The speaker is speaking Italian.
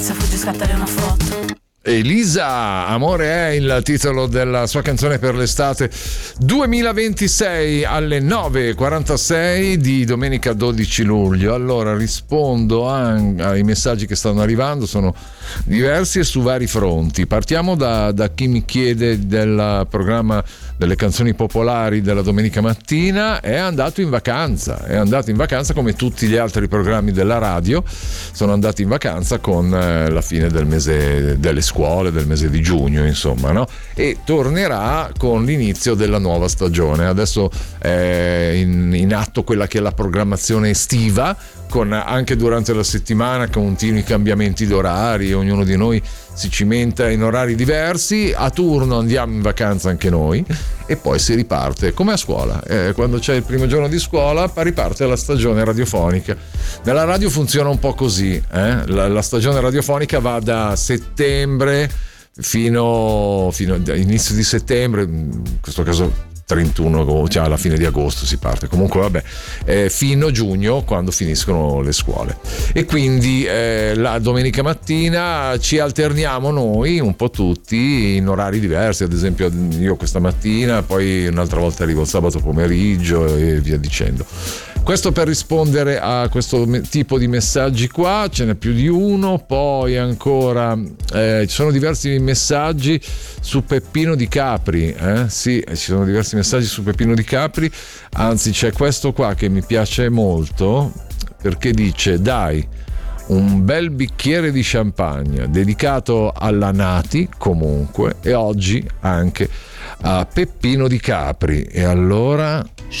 Se fuggi scattare una foto. Elisa, Amore è il titolo della sua canzone per l'estate 2026 alle 9:46 di domenica 12 luglio. Allora rispondo ai messaggi che stanno arrivando, sono diversi e su vari fronti. Partiamo da chi mi chiede del programma delle canzoni popolari della domenica mattina. È andato in vacanza come tutti gli altri programmi della radio, sono andati in vacanza con la fine del mese delle scuole, del mese di giugno, insomma, no? E tornerà con l'inizio della nuova stagione. Adesso è in atto quella che è la programmazione estiva, con anche durante la settimana continui cambiamenti d'orari, ognuno di noi si cimenta in orari diversi, a turno andiamo in vacanza anche noi e poi si riparte come a scuola, quando c'è il primo giorno di scuola riparte la stagione radiofonica. Nella radio funziona un po' così, la stagione radiofonica va da settembre fino all'inizio di settembre, in questo caso 31, cioè alla fine di agosto si parte, comunque vabbè, fino giugno quando finiscono le scuole. E quindi la domenica mattina ci alterniamo noi un po' tutti in orari diversi, ad esempio io questa mattina, poi un'altra volta arrivo il sabato pomeriggio e via dicendo. Questo per rispondere a questo tipo di messaggi qua, ce n'è più di uno. Poi ancora ci sono diversi messaggi su Peppino di Capri, sì, ci sono diversi messaggi su Peppino di Capri, anzi c'è questo qua che mi piace molto perché dice: dai, un bel bicchiere di champagne dedicato alla Nati comunque e oggi anche a Peppino di Capri. E allora